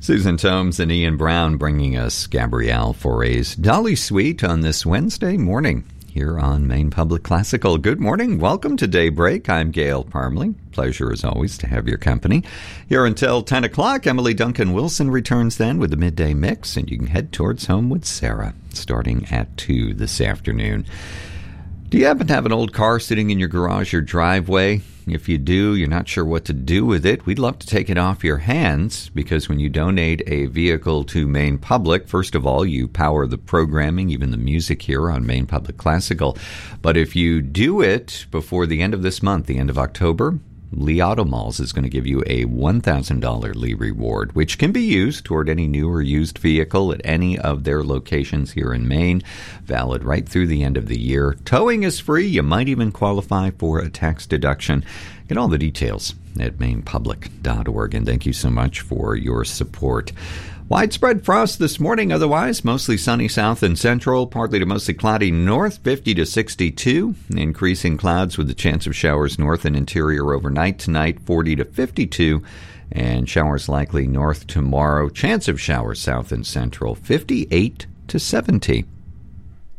Susan Tomes and Ian Brown bringing us Gabrielle Fauré's Dolly Suite on this Wednesday morning here on Maine Public Classical. Good morning. Welcome to Daybreak. I'm Gail Parmley. Pleasure, as always, to have your company. Here until 10 o'clock, Emily Duncan Wilson returns then with the midday mix, and you can head towards home with Sarah starting at 2 this afternoon. Do you happen to have an old car sitting in your garage or driveway? If you do, you're not sure what to do with it, we'd love to take it off your hands, because when you donate a vehicle to Maine Public, first of all, you power the programming, even the music here on Maine Public Classical. But if you do it before the end of this month, the end of October, Lee Auto Malls is going to give you a $1,000 Lee reward, which can be used toward any new or used vehicle at any of their locations here in Maine, valid right through the end of the year. Towing is free. You might even qualify for a tax deduction. Get all the details at mainepublic.org, and thank you so much for your support. Widespread frost this morning, otherwise mostly sunny south and central, partly to mostly cloudy north, 50 to 62. Increasing clouds with the chance of showers north and interior overnight tonight, 40 to 52. And showers likely north tomorrow. Chance of showers south and central, 58 to 70.